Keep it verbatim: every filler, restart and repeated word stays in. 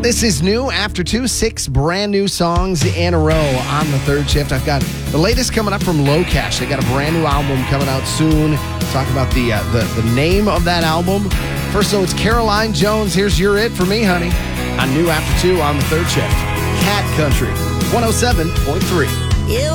This is new after two, six brand new songs in a row on the third shift. I've got the latest coming up from Low Cash. They got a brand new album coming out soon. Talk about the, uh, the the name of that album. First, though, it's Caroline Jones. Here's You're It For Me, Honey, on new after two on the third shift. Cat Country, one oh seven point three. You